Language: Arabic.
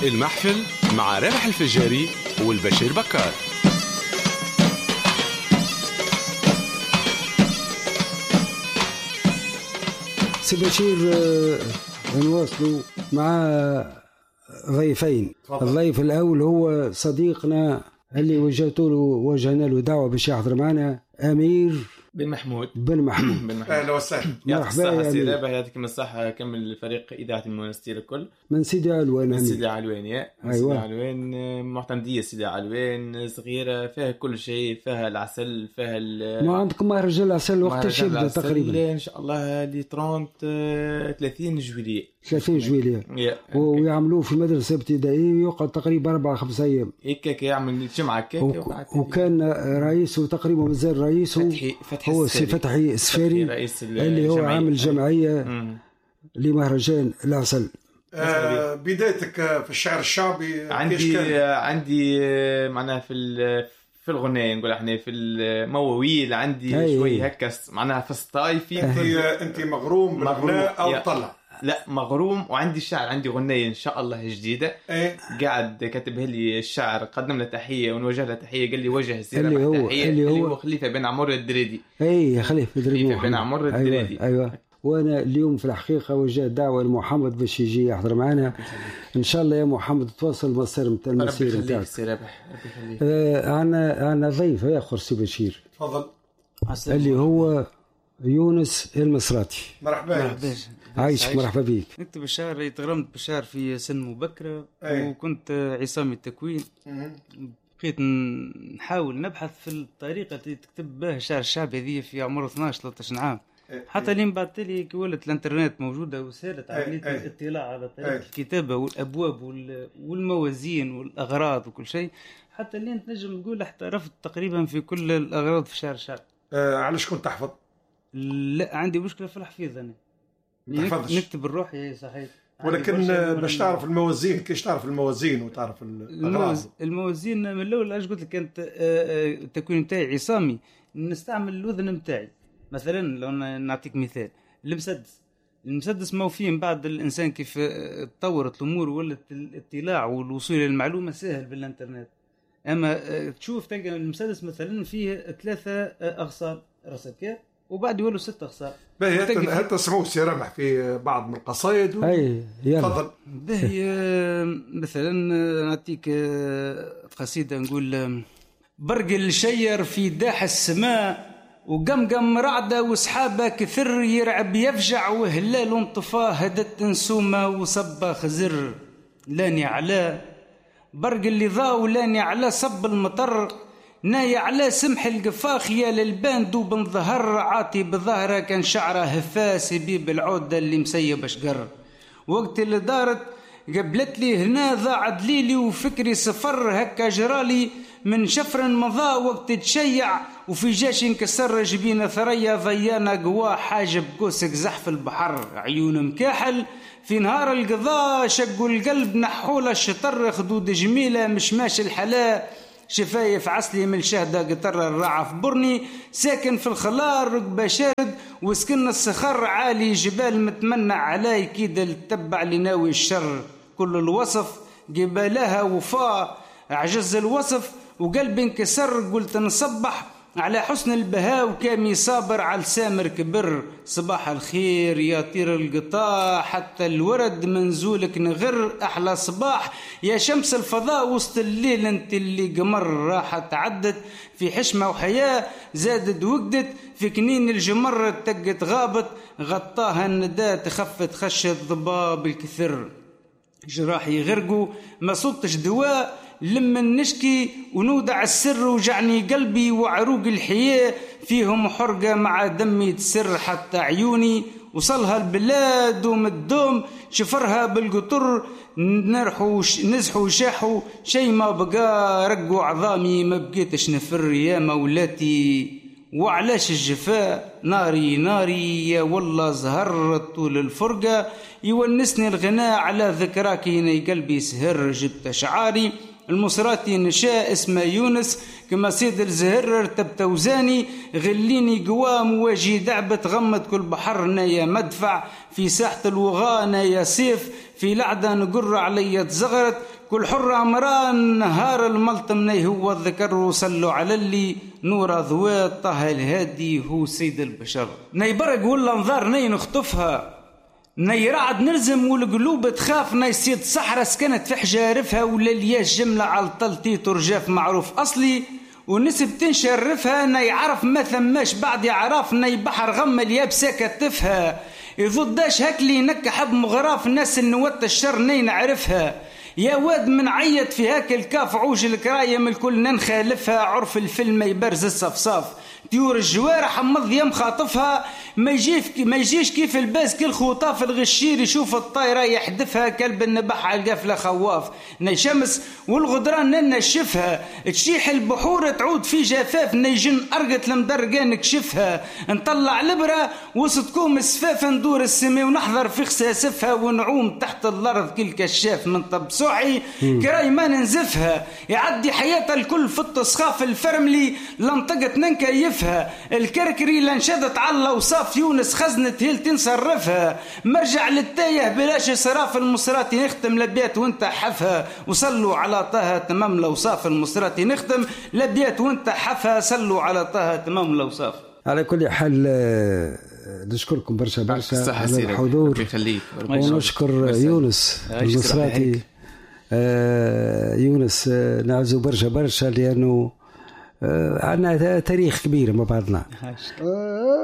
المحفل مع رابح الفجاري والبشير بكار. سي بشير، نواصلوا مع ضيفين. الضيف الأول هو صديقنا اللي وجهنا له دعوة باش يحضر معنا، أمير بن محمود. أهلا وسهلا. مرحبا يا سي رابح، يعطيكم الصحة. كمل فريق إذاعة المنستير الكل من سيدي علوان. من سيدي علوان أيوة. سيدي علوان معتمدية. سيدي علوان صغيرة، فيها كل شيء، فيها العسل، فيها ما عندكم مهرجان العسل وقت يبدأ تقريبا؟ إن شاء الله لي 30 جويلية. 30 جويلية ويعملوه في مدرسة ابتدائية ويقعد تقريبا 4-5 أيام. هيك يعمل جمعة وكان رئيسه تقريبا مازال رئيسه هو سي فتحي السفاري اللي هو عامل جمعية لمهرجان العسل. بدايتك في الشعر الشعبي عندي معناها في الغناية، نقول احنا في المواويل عندي شوي هكا معناها في السطاي. انت مغروم بالغناء او طلع؟ لا مغروم، وعندي شعر، عندي غنية إن شاء الله جديدة. قاعد كاتبها لي الشعر، قدم له تحية ونوجه له تحية. قال لي وجه السيرة تحية اللي هو خليفة بن عمر الدريدي. خليفة بن عمر الدريدي. أيوة. وأنا اليوم في الحقيقة وجهت دعوة لمحمد باش يجي يحضر معنا إن شاء الله. يا محمد تواصل المسار نتاع المسيرة نتاعك. عنا ضيف آخر سي بشير، تفضل، اللي هو يونس المصراتي. مرحبا. عايشك، مرحبا بيك. نكتب الشعر، تغرمت بالشعر في سن مبكرة وكنت عصامي التكوين. بقيت نحاول نبحث في الطريقة اللي تكتب بها الشعر الشعبي هذه في عمر 12-13 عام، حتى لين بعد تالي كي ولت الانترنت موجودة وسالت عملية الاطلاع على طريقة الكتابة والأبواب والموازين والأغراض وكل شيء، حتى لين تنجم نقول احترفت تقريبا في كل الأغراض في الشعر الشعبي. علاش كنت تحفظ؟ لا، عندي مشكلة في الحفيظ. أنا نكتب الروح صحيح، ولكن باش تعرف الموازين، كيش تعرف الموازين وتعرف الموازين من الأول. اش قلت لك كانت التكوين نتاعي عصامي، نستعمل الوذن نتاعي. مثلا لو نعطيك مثال، المسدس موفين بعد الإنسان كيف تطورت الأمور ولت الاطلاع والوصول إلى المعلومة سهل بالإنترنت. أما تشوف تلقى المسدس مثلا فيه 3 أغصان رصكات وبعد يولوا 6 أغصان. هل تسمعوا سي رابح في بعض من القصائد؟ تفضل. مثلا نعطيك قصيدة نقول: برق الشير في داح السماء وقمقم رعدة وسحابة كثر، يرعب يفجع وهلال انطفاه، هدت نسومة وصب خزر. لاني على برق اللي ضاو، لاني على صب المطر، ناي على سمح القفاخية للبان دوب ظهر، عاطي بظهره كان شعره هفاس بيب العودة اللي مسيب شقر. وقت اللي دارت قبلت لي هنا ضاع دليلي وفكري صفر، هكا جرالي من شفر مضى وقت تشيع، وفي جيش انكسر جبين ثريا ضيانا قوا حاجب قوسك زحف البحر، عيون مكاحل في نهار القضاء شقوا القلب نحول الشطر، خدود جميلة مش ماشي الحلاء، شفايف عسلي من الشهدة قطر الرعف برني، ساكن في الخلار ركبة شارد وسكن الصخر عالي جبال متمنع علي كيد التبع لناوي الشر. كل الوصف جبالها وفاء عجز الوصف وقلبي انكسر، قلت نصبح على حسن البهاء وكامي صابر على السامر كبر. صباح الخير يا طير القطاع حتى الورد منزولك نغر، أحلى صباح يا شمس الفضاء وسط الليل انت اللي قمر. راحت عدت في حشمة وحياة زادت وقدت في كنين الجمر، تقت غابت غطاها النداء خفت خشت ضباب الكثر. جراحي غرقوا ما صلتش دواء لمن نشكي ونودع السر، وجعني قلبي وعروق الحياة فيهم حرقة مع دمي تسر، حتى عيوني وصلها البلاد ومدوم شفرها بالقطر، نرحوا نزحوا شاحوا شي ما بقى، رقوا عظامي ما بقيتش نفر يا مولاتي. وعلاش الجفاء ناري ناري يا والله زهر طول الفرقة، يونسني الغناء على ذكراك يني قلبي سهر. جبت شعاري المصراتي نشاء اسمه يونس، كما سيد الزهر ارتبت وزاني، غليني قوام واجي دعبة غمت كل بحرنا يا مدفع، في ساحة الوغانة يا سيف في لعدة نقر علي تزغرت، كل حرة امرأة نهار الملطمني هو الذكر وصلوا على اللي نور ضوات طه الهادي هو سيد البشر. ني برق ولا انظار ني نخطفها ني رعد نرزم والقلوب تخاف ني سيد صحرا سكنت في حجارفها ولا لياش جملة على الطلتي ترجاف معروف أصلي ونسب تنشرفها ني عرف ما ثماش بعد يعرف ني بحر غم اليابسة كتفها يضداش هكلي نكح بمغراف الناس النوات الشر ني نعرفها يا واد من عيط في هاك الكاف عوج الكرايم الكل نخالفها عرف الفيلم يبرز الصفصاف طيور الجوارح مضيم خاطفها ما يجيش كيف الباس كل خطاف الغشير يشوف الطايرة يحدفها كلب النبح على القفلة خواف نيشمس والغدران نشفها تشيح البحور تعود في جفاف نيجن أرقت المدرقان نكشفها نطلع لبرة وسط كوم السفاف ندور السماء ونحضر في خساسفها ونعوم تحت الأرض كل كشاف من طب صحي كراي ما ننزفها يعدي حياتها الكل في التصخاف الفرملي لنطقت ننكيف الكركري لانشدت على وصاف يونس خزنة هيل تنصرفها مرجع للتايه بلاش صراف المصراتي نختم لبيات وانت حفها وصلوا على طه تمام لوصاف المصراتي نختم لبيات وانت حفها صلوا على طه تمام لوصاف. على كل حال نشكركم برشا على الحضور ونشكر يونس المصراتي يونس نعزو برشا لأنه عندنا تاريخ كبير مع بعضنا.